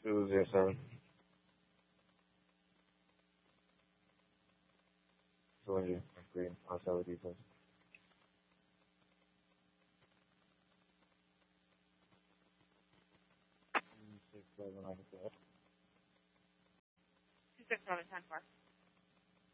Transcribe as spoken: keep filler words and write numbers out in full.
Two zero seven. Two hundred. Green. Outside with defense. Six seven nine four. Two six seven ten four.